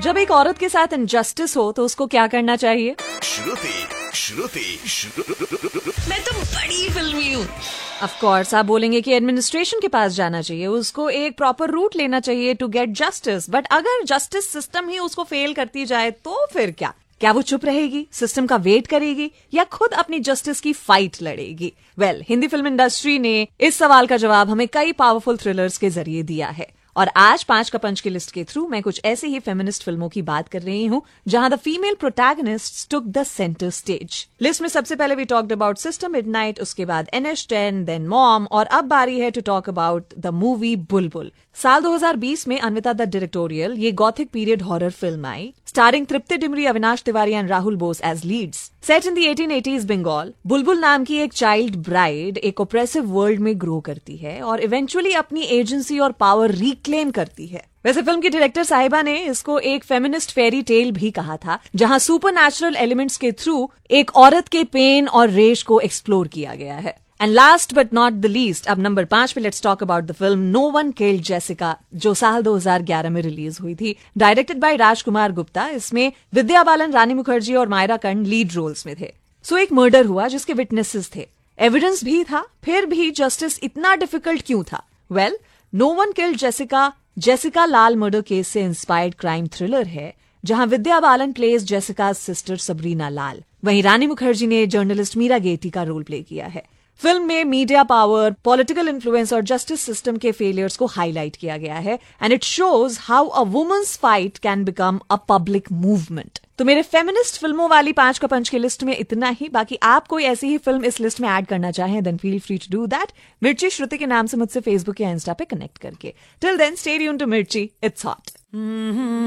जब एक औरत के साथ इनजस्टिस हो तो उसको क्या करना चाहिए? मैं तो बड़ी फिल्मी हूँ। ऑफ कोर्स आप बोलेंगे कि एडमिनिस्ट्रेशन के पास जाना चाहिए, उसको एक प्रॉपर रूट लेना चाहिए टू गेट जस्टिस। बट अगर जस्टिस सिस्टम ही उसको फेल करती जाए तो फिर क्या? क्या वो चुप रहेगी, सिस्टम का वेट करेगी, या खुद अपनी जस्टिस की फाइट लड़ेगी? हिंदी फिल्म इंडस्ट्री ने इस सवाल का जवाब हमें कई पावरफुल थ्रिलर्स के जरिए दिया है। और आज 5 का पंच की लिस्ट के थ्रू मैं कुछ ऐसी ही फेमिनिस्ट फिल्मों की बात कर रही हूँ जहां the female protagonist took the centre stage. List में सबसे पहले we talked about sister midnight, उसके बाद NH10, देन मॉम, और अब बारी है to talk about the movie बुलबुल। साल 2020 में अन्विता द डायरेक्टोरियल ये Gothic period horror film I, starring Tripti Dimri, Avinash Tiwari and Rahul Bose as Leeds. Set in the 1880s Bengal, बुलबुल नाम की एक चाइल्ड ब्राइड एक ओप्रेसिव वर्ल्ड में ग्रो करती है और इवेंचुअली अपनी एजेंसी और पावर रिक्लेम करती है। वैसे फिल्म की डायरेक्टर साहिबा ने इसको एक फेमिनिस्ट फेरी टेल भी कहा था, जहां सुपरनैचुरल एलिमेंट्स के थ्रू एक औरत के पेन और रेश को एक्सप्लोर किया गया है। And last but not the least, अब नंबर 5 पे let's talk about the film no one killed Jessica, जो साल 2011 में रिलीज हुई थी, डायरेक्टेड बाय राजकुमार गुप्ता। इसमें विद्या बालन, रानी मुखर्जी और मायरा कंड लीड रोल्स में थे। सो एक मर्डर हुआ जिसके विटनेसेस थे, एविडेंस भी था, फिर भी जस्टिस इतना डिफिकल्ट क्यों था? No one killed Jessica Jessica लाल मर्डर केस से इंस्पायर्ड क्राइम थ्रिलर है, जहां Vidya Balan pledge Jessica sister Sabrina लाल, वहीं रानी मुखर्जी ने जर्नलिस्ट मीरा गेटी का रोल प्ले किया है। फिल्म में मीडिया पावर, पॉलिटिकल इन्फ्लुएंस और जस्टिस सिस्टम के फेलियर्स को हाईलाइट किया गया है and it shows how a women's fight can become a public movement. तो मेरे फेमिनिस्ट फिल्मों वाली 5 का पंच की लिस्ट में इतना ही। बाकी आप कोई ऐसी ही फिल्म इस लिस्ट में ऐड करना चाहें then feel free to do that, मिर्ची श्रुति के नाम से मुझसे फेसबुक या इंस्टा पे कनेक्ट करके। Till then stay tuned to मिर्ची, इट्स हॉट।